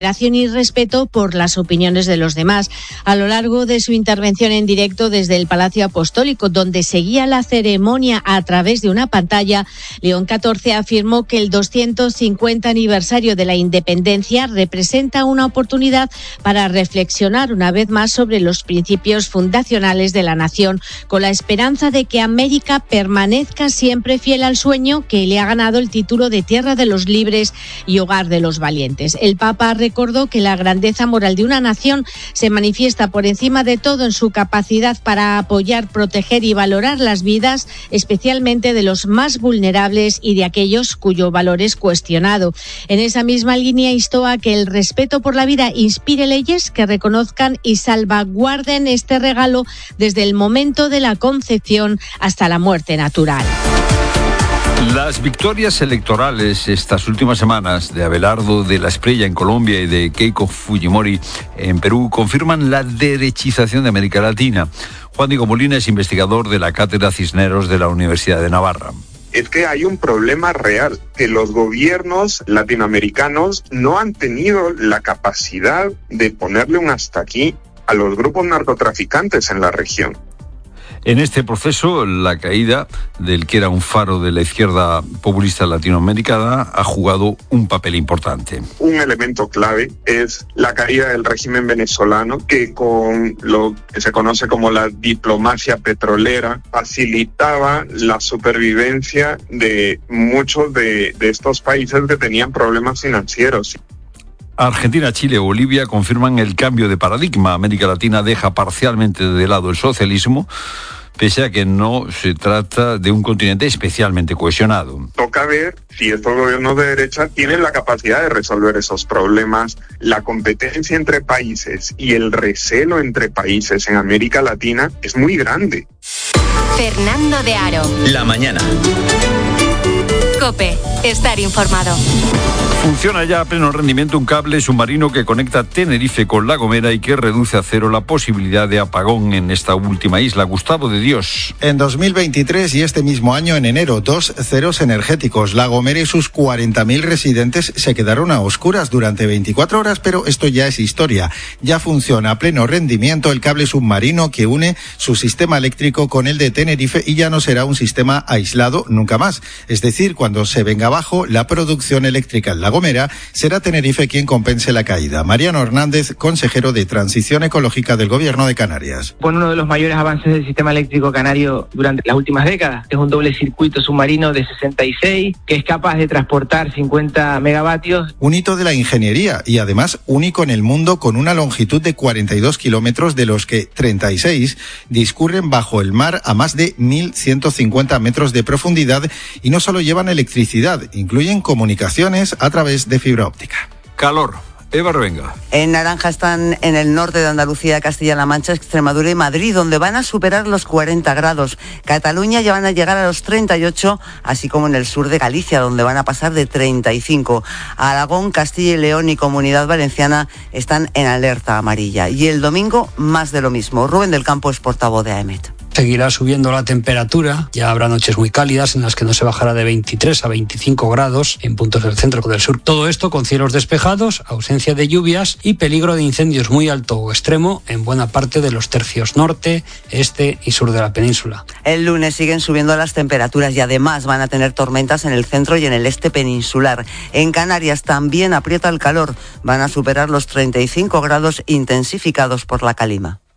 Y respeto por las opiniones de los demás. A lo largo de su intervención en directo desde el Palacio Apostólico, donde seguía la ceremonia a través de una pantalla, León XIV afirmó que el 250 aniversario de la independencia representa una oportunidad para reflexionar una vez más sobre los principios fundacionales de la nación, con la esperanza de que América permanezca siempre fiel al sueño que le ha ganado el título de tierra de los libres y hogar de los valientes. El Papa recordó que la grandeza moral de una nación se manifiesta por encima de todo en su capacidad para apoyar, proteger y valorar las vidas, especialmente de los más vulnerables y de aquellos cuyo valor es cuestionado. En esa misma línea instó a que el respeto por la vida inspire leyes que reconozcan y salvaguarden este regalo desde el momento de la concepción hasta la muerte natural. Las victorias electorales estas últimas semanas de Abelardo de la Espriella en Colombia y de Keiko Fujimori en Perú confirman la derechización de América Latina. Juan Diego Molina es investigador de la Cátedra Cisneros de la Universidad de Navarra. Es que hay un problema real, que los gobiernos latinoamericanos no han tenido la capacidad de ponerle un hasta aquí a los grupos narcotraficantes en la región. En este proceso, la caída del que era un faro de la izquierda populista latinoamericana ha jugado un papel importante. Un elemento clave es la caída del régimen venezolano, que con lo que se conoce como la diplomacia petrolera facilitaba la supervivencia de muchos de estos países que tenían problemas financieros. Argentina, Chile y Bolivia confirman el cambio de paradigma. América Latina deja parcialmente de lado el socialismo, pese a que no se trata de un continente especialmente cohesionado. Toca ver si estos gobiernos de derecha tienen la capacidad de resolver esos problemas. La competencia entre países y el recelo entre países en América Latina es muy grande. Fernando de Aro. La mañana. COPE. Estar informado. Funciona ya a pleno rendimiento un cable submarino que conecta Tenerife con La Gomera y que reduce a cero la posibilidad de apagón en esta última isla. Gustavo de Dios. En 2023 y este mismo año, en enero, 2 ceros energéticos. La Gomera y sus 40.000 residentes se quedaron a oscuras durante 24 horas, pero esto ya es historia. Ya funciona a pleno rendimiento el cable submarino que une su sistema eléctrico con el de Tenerife y ya no será un sistema aislado nunca más. Es decir, cuando se venga abajo la producción eléctrica en La Gomera, será Tenerife quien compense la caída. Mariano Hernández, consejero de Transición Ecológica del Gobierno de Canarias. Bueno, uno de los mayores avances del sistema eléctrico canario durante las últimas décadas es un doble circuito submarino de 66 que es capaz de transportar 50 megavatios. Un hito de la ingeniería y además único en el mundo, con una longitud de 42 kilómetros, de los que 36 discurren bajo el mar a más de 1.150 metros de profundidad, y no solo llevan electricidad, incluyen comunicaciones a través de fibra óptica. Calor. Eva Revenga. En naranja están en el norte de Andalucía, Castilla-La Mancha, Extremadura y Madrid, donde van a superar los 40 grados. Cataluña ya van a llegar a los 38, así como en el sur de Galicia, donde van a pasar de 35. Aragón, Castilla y León y Comunidad Valenciana están en alerta amarilla. Y el domingo, más de lo mismo. Rubén del Campo es portavoz de AEMET. Seguirá subiendo la temperatura, ya habrá noches muy cálidas en las que no se bajará de 23 a 25 grados en puntos del centro o del sur. Todo esto con cielos despejados, ausencia de lluvias y peligro de incendios muy alto o extremo en buena parte de los tercios norte, este y sur de la península. El lunes siguen subiendo las temperaturas y además van a tener tormentas en el centro y en el este peninsular. En Canarias también aprieta el calor, van a superar los 35 grados intensificados por la calima.